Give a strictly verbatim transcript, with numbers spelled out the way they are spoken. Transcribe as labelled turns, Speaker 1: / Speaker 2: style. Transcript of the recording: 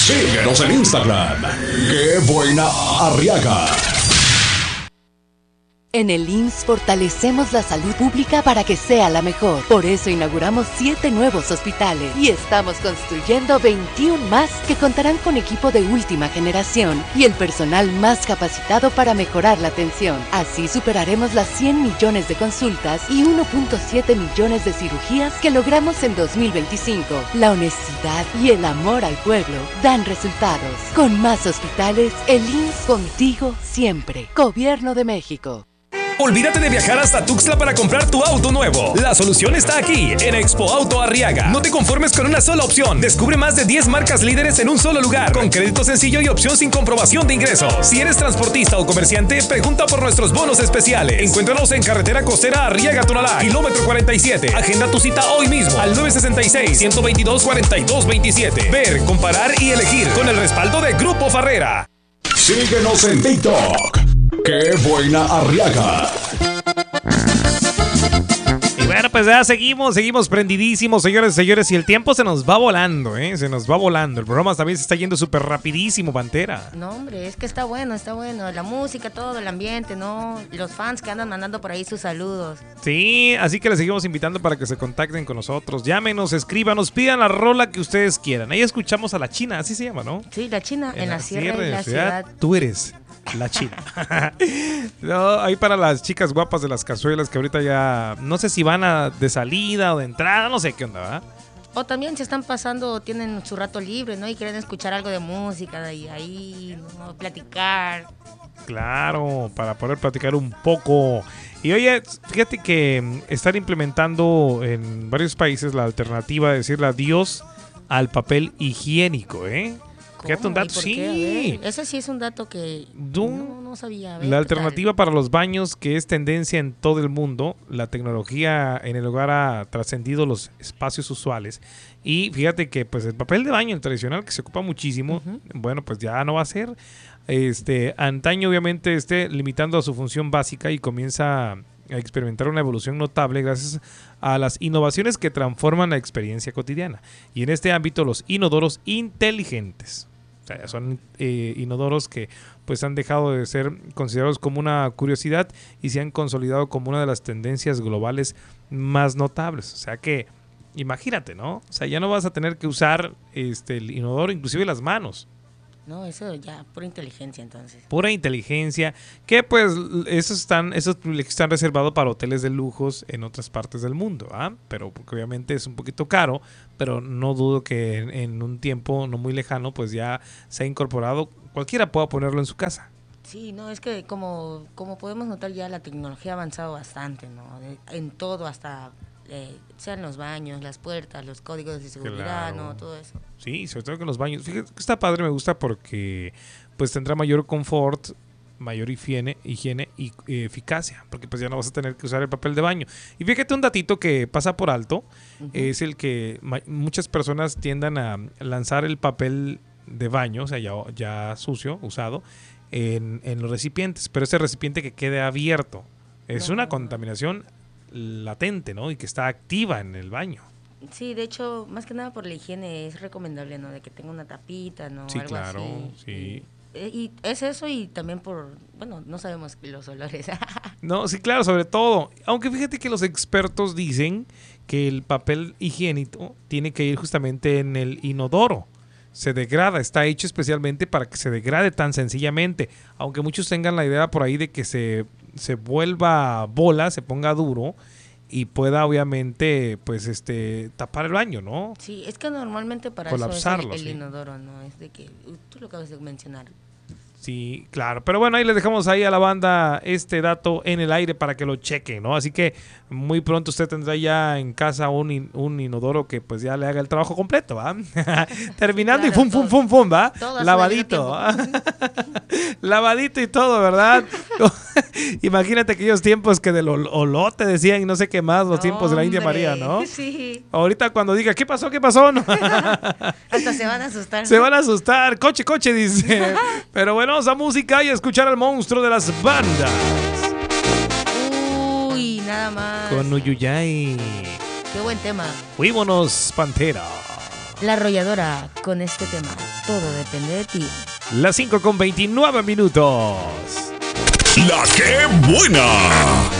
Speaker 1: Síguenos en Instagram. ¡Qué buena Arriaga!
Speaker 2: En el I M S S fortalecemos la salud pública para que sea la mejor. Por eso inauguramos siete nuevos hospitales y estamos construyendo veintiuno más que contarán con equipo de última generación y el personal más capacitado para mejorar la atención. Así superaremos las cien millones de consultas y uno punto siete millones de cirugías que logramos en dos mil veinticinco. La honestidad y el amor al pueblo dan resultados. Con más hospitales, el I M S S contigo siempre. Gobierno de México.
Speaker 3: Olvídate de viajar hasta Tuxtla para comprar tu auto nuevo. La solución está aquí, en Expo Auto Arriaga. No te conformes con una sola opción. Descubre más de diez marcas líderes en un solo lugar, con crédito sencillo y opción sin comprobación de ingresos. Si eres transportista o comerciante, pregunta por nuestros bonos especiales. Encuéntranos en carretera costera Arriaga-Tonalá, kilómetro cuarenta y siete. Agenda tu cita hoy mismo al nueve seis seis, uno dos dos, cuatro dos dos siete. Ver, comparar y elegir con el respaldo de Grupo Farrera.
Speaker 1: Síguenos en TikTok. ¡Qué buena Arriaga!
Speaker 4: Y bueno, pues ya seguimos, seguimos prendidísimos, señores y señores. Y el tiempo se nos va volando, ¿eh? Se nos va volando. El programa también se está yendo súper rapidísimo, Pantera.
Speaker 5: No, hombre, es que está bueno, está bueno. La música, todo, el ambiente, ¿no? Los fans que andan mandando por ahí sus saludos.
Speaker 4: Sí, así que les seguimos invitando para que se contacten con nosotros. Llámenos, escríbanos, pidan la rola que ustedes quieran. Ahí escuchamos a La China, así se llama, ¿no?
Speaker 5: Sí, La China, en, en la, la sierra, sierra
Speaker 4: y
Speaker 5: la ciudad. ciudad.
Speaker 4: Tú eres La China. No, ahí para las chicas guapas de las cazuelas que ahorita ya no sé si van a de salida o de entrada, no sé qué onda, ¿verdad?
Speaker 5: O también se están pasando, tienen su rato libre, ¿no? Y quieren escuchar algo de música y ahí, ¿no? Platicar.
Speaker 4: Claro, para poder platicar un poco. Y oye, fíjate que están implementando en varios países la alternativa de decirle adiós al papel higiénico, ¿eh? Fíjate un dato, sí.
Speaker 5: Ese sí es un dato que no, no sabía. Ver,
Speaker 4: la alternativa tal? para los baños, que es tendencia en todo el mundo. La tecnología en el hogar ha trascendido los espacios usuales. Y fíjate que pues el papel de baño, el tradicional, que se ocupa muchísimo, uh-huh. bueno, pues ya no va a ser. Este, antaño obviamente esté limitando a su función básica y comienza a experimentar una evolución notable gracias a las innovaciones que transforman la experiencia cotidiana. Y en este ámbito, los inodoros inteligentes. O sea, son eh, inodoros que pues han dejado de ser considerados como una curiosidad y se han consolidado como una de las tendencias globales más notables. O sea que, imagínate, ¿no? O sea, ya no vas a tener que usar este, el inodoro, inclusive las manos.
Speaker 5: No, eso ya, pura inteligencia entonces.
Speaker 4: Pura inteligencia, que pues esos están, esos están reservados para hoteles de lujos en otras partes del mundo, ¿ah? Pero porque obviamente es un poquito caro, pero no dudo que en, en un tiempo no muy lejano pues ya se ha incorporado, cualquiera pueda ponerlo en su casa.
Speaker 5: Sí, no, es que como, como podemos notar ya la tecnología ha avanzado bastante, ¿no? En todo, hasta... Eh, sean los baños, las puertas, los códigos de seguridad, claro. ¿no? Todo eso.
Speaker 4: Sí, sobre todo con los baños. Fíjate que está padre, me gusta porque pues tendrá mayor confort, mayor higiene, higiene y eh, eficacia, porque pues ya no vas a tener que usar el papel de baño. Y fíjate un datito que pasa por alto, uh-huh. es el que ma- muchas personas tiendan a lanzar el papel de baño, o sea, ya, ya sucio, usado, en, en los recipientes, pero ese recipiente que quede abierto es no. una contaminación latente, ¿no? Y que está activa en el baño.
Speaker 5: Sí, de hecho, más que nada por la higiene es recomendable, ¿no? De que tenga una tapita, ¿no?
Speaker 4: Sí,
Speaker 5: algo
Speaker 4: claro,
Speaker 5: así.
Speaker 4: sí.
Speaker 5: Y, y es eso y también por, bueno, no sabemos los olores.
Speaker 4: No, sí, claro, sobre todo. Aunque fíjate que los expertos dicen que el papel higiénico tiene que ir justamente en el inodoro. Se degrada, está hecho especialmente para que se degrade tan sencillamente. Aunque muchos tengan la idea por ahí de que se, se vuelva bola, se ponga duro y pueda obviamente pues este tapar el baño, ¿no?
Speaker 5: Sí, es que normalmente para
Speaker 4: colapsarlo,
Speaker 5: eso es el, el
Speaker 4: sí.
Speaker 5: inodoro, ¿no? Es de que tú lo acabas de mencionar.
Speaker 4: Sí, claro. Pero bueno, ahí les dejamos ahí a la banda este dato en el aire para que lo chequen, ¿no? Así que muy pronto usted tendrá ya en casa un, in, un inodoro que pues ya le haga el trabajo completo, ¿va? Terminando sí, claro, y fum, todo, fum, fum, fum, ¿va? Lavadito. Lavadito y todo, ¿verdad? Imagínate aquellos tiempos que del ol- olote decían y no sé qué más, los tiempos de la India María, ¿no?
Speaker 5: Sí.
Speaker 4: Ahorita cuando diga, ¿qué pasó? ¿Qué pasó? No.
Speaker 5: Hasta se van a asustar.
Speaker 4: Se van a asustar. Coche, coche, dice. Pero bueno, vamos a música y a escuchar al monstruo de las bandas.
Speaker 5: Uy, nada más.
Speaker 4: Con Uyuyay.
Speaker 5: Qué buen tema.
Speaker 4: Fuímonos, Pantera.
Speaker 5: La Arrolladora con este tema, Todo depende de ti.
Speaker 4: Las cinco con veintinueve minutos.
Speaker 1: La que buena.